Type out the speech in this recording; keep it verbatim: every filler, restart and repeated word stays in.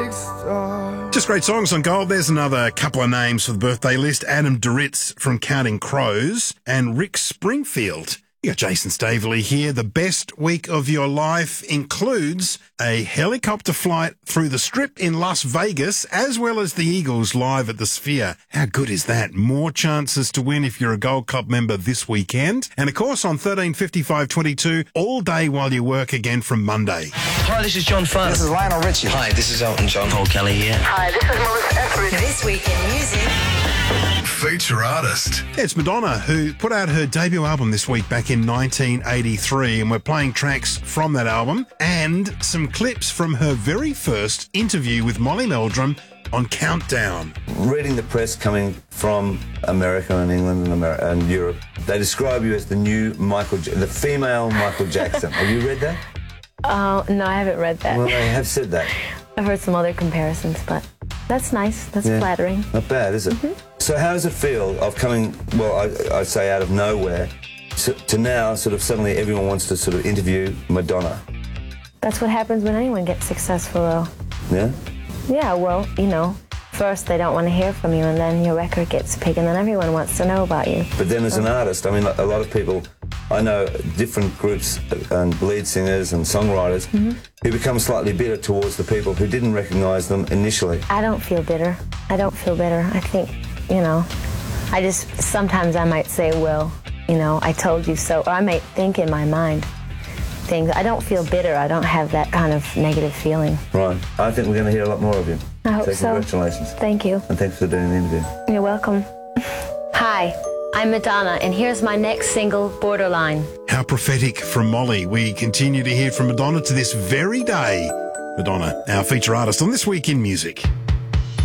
big star. Just great songs on Gold. There's another couple of names for the birthday list. Adam Duritz from Counting Crows and Rick Springfield. You got Jason Staveley here. The best week of your life includes a helicopter flight through the Strip in Las Vegas, as well as the Eagles live at the Sphere. How good is that? More chances to win if you're a Gold Club member this weekend. And of course on thirteen fifty-five twenty-two, all day while you work again from Monday. Hi, this is John Farr. This is Lionel Richie. Hi, this is Elton John. Paul Kelly here. Hi, this is Melissa Etheridge. This week in music. Feature artist. It's Madonna, who put out her debut album this week back in nineteen eighty-three, and we're playing tracks from that album and some clips from her very first interview with Molly Meldrum on Countdown. Reading the press coming from America and England and, Ameri- and Europe, they describe you as the new Michael, J- the female Michael Jackson. Have you read that? Oh, no, I haven't read that. Well, they have said that. I've heard some other comparisons, but that's nice. That's Yeah. flattering. Not bad, is it? Mm-hmm. So how does it feel of coming, well, I, I'd say out of nowhere, to, to now sort of suddenly everyone wants to sort of interview Madonna? That's what happens when anyone gets successful, though. Yeah? Yeah, well, you know, first they don't want to hear from you, and then your record gets big, and then everyone wants to know about you. But then as an artist, I mean, a lot of people, I know different groups and lead singers and songwriters Mm-hmm. who become slightly bitter towards the people who didn't recognise them initially. I don't feel bitter. I don't feel bitter. I think, you know, I just, sometimes I might say, well, you know, I told you so, or I might think in my mind things. I don't feel bitter. I don't have that kind of negative feeling. Right. I think we're going to hear a lot more of you. I hope so. so. Congratulations. Thank you. And thanks for doing the interview. You're welcome. Hi, I'm Madonna, and here's my next single, Borderline. How prophetic from Molly. We continue to hear from Madonna to this very day. Madonna, our feature artist on This Week in Music.